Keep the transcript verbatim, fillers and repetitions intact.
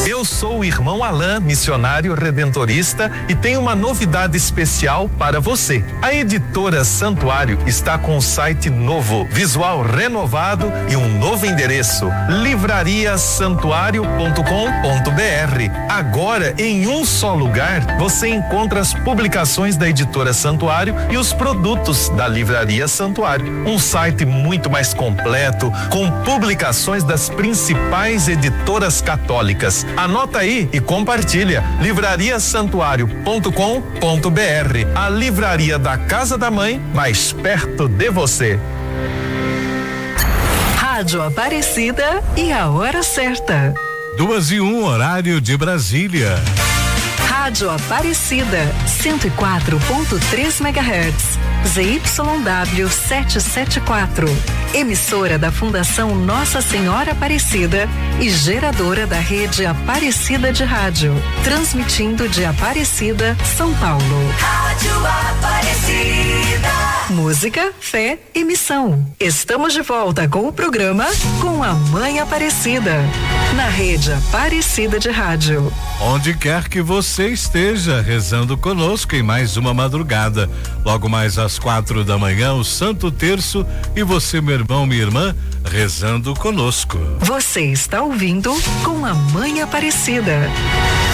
Eu sou o irmão Alain, missionário redentorista, e tenho uma novidade especial para você. A editora Santuário está com um site novo, visual renovado e um novo endereço: livraria santuário ponto com ponto br. Agora, em um só lugar, você encontra as publicações da editora Santuário e os produtos da livraria Santuário. Um site muito mais completo, com publicações das principais editoras católicas. Anota aí e compartilha: livraria santuário ponto com ponto br. A livraria da Casa da Mãe, mais perto de você. Rádio Aparecida e a hora certa. Duas e um, horário de Brasília. Rádio Aparecida, cento e quatro ponto três megahertz, Z Y W setecentos e setenta e quatro. Emissora da Fundação Nossa Senhora Aparecida e geradora da rede Aparecida de Rádio. Transmitindo de Aparecida, São Paulo. Rádio Aparecida. Música, fé e missão. Estamos de volta com o programa Com a Mãe Aparecida. Na rede Aparecida de Rádio. Onde quer que você esteja, rezando conosco em mais uma madrugada. Logo mais às quatro da manhã, o Santo Terço, e você, meu irmão, minha irmã, rezando conosco. Você está ouvindo Com a Mãe Aparecida.